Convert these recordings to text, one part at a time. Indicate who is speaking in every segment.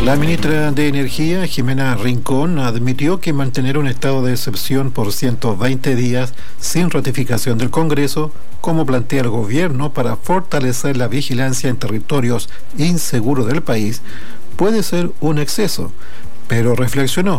Speaker 1: La ministra de Energía, Jimena Rincón, admitió que mantener un estado de excepción por 120 días sin ratificación del Congreso, como plantea el gobierno para fortalecer la vigilancia en territorios inseguros del país, puede ser un exceso, pero reflexionó,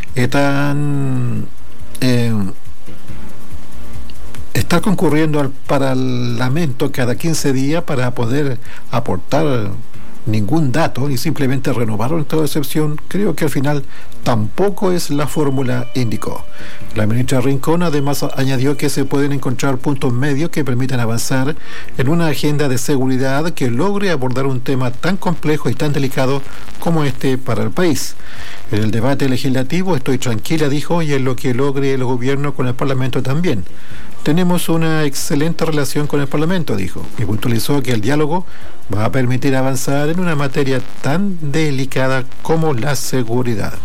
Speaker 1: estar concurriendo al Parlamento cada 15 días para poder aportar ningún dato y simplemente renovar un estado de excepción, creo que al final tampoco es la fórmula, indicó. La ministra Rincón además añadió que se pueden encontrar puntos medios que permitan avanzar en una agenda de seguridad que logre abordar un tema tan complejo y tan delicado como este para el país. En el debate legislativo estoy tranquila, dijo, y en lo que logre el gobierno con el Parlamento también. Tenemos una excelente relación con el Parlamento, dijo, y puntualizó que el diálogo va a permitir avanzar en una materia tan delicada como la seguridad.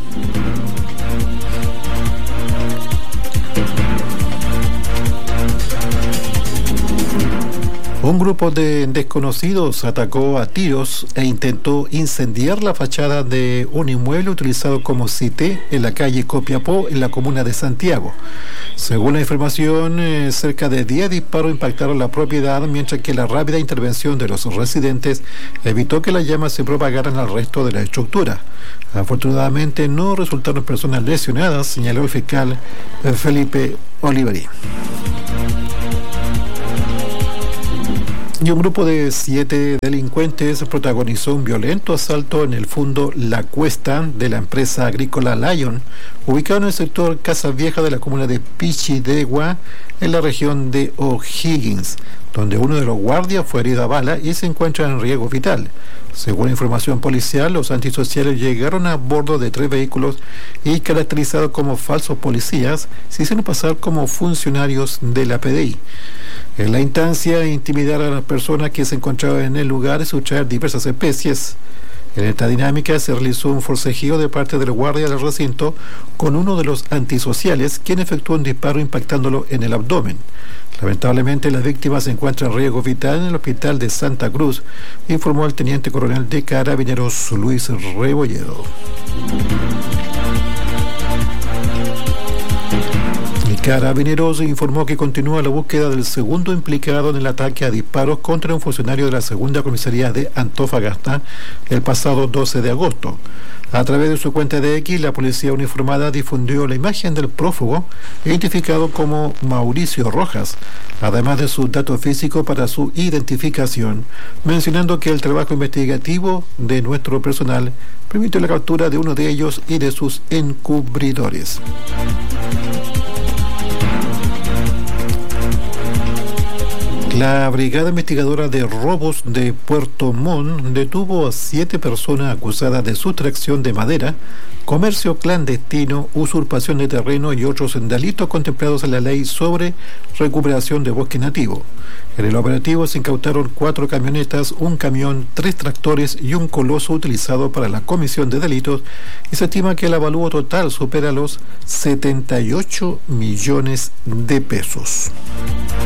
Speaker 1: Un grupo de desconocidos atacó a tiros e intentó incendiar la fachada de un inmueble utilizado como cité en la calle Copiapó, en la comuna de Santiago. Según la información, cerca de 10 disparos impactaron la propiedad, mientras que la rápida intervención de los residentes evitó que las llamas se propagaran al resto de la estructura. Afortunadamente no resultaron personas lesionadas, señaló el fiscal Felipe Oliveri. Y un grupo de 7 delincuentes protagonizó un violento asalto en el fondo La Cuesta de la empresa agrícola Lion, ubicado en el sector Casa Vieja de la comuna de Pichidegua, en la región de O'Higgins, donde uno de los guardias fue herido a bala y se encuentra en riesgo vital. Según información policial, los antisociales llegaron a bordo de 3 vehículos y, caracterizados como falsos policías, se hicieron pasar como funcionarios de la PDI. En la instancia, intimidaron a las personas que se encontraban en el lugar y sustraer diversas especies. En esta dinámica se realizó un forcejeo de parte del guardia del recinto con uno de los antisociales, quien efectuó un disparo impactándolo en el abdomen. Lamentablemente, la víctima se encuentra en riesgo vital en el hospital de Santa Cruz, informó el teniente coronel de Carabineros Luis Rebolledo. Carabineros informó que continúa la búsqueda del segundo implicado en el ataque a disparos contra un funcionario de la segunda comisaría de Antofagasta el pasado 12 de agosto. A través de su cuenta de X, la policía uniformada difundió la imagen del prófugo, identificado como Mauricio Rojas, además de sus datos físicos para su identificación, mencionando que el trabajo investigativo de nuestro personal permitió la captura de uno de ellos y de sus encubridores. La Brigada Investigadora de Robos de Puerto Montt detuvo a 7 personas acusadas de sustracción de madera, comercio clandestino, usurpación de terreno y otros delitos contemplados en la ley sobre recuperación de bosque nativo. En el operativo se incautaron 4 camionetas, un camión, 3 tractores y un coloso utilizado para la comisión de delitos, y se estima que el avalúo total supera los 78 millones de pesos.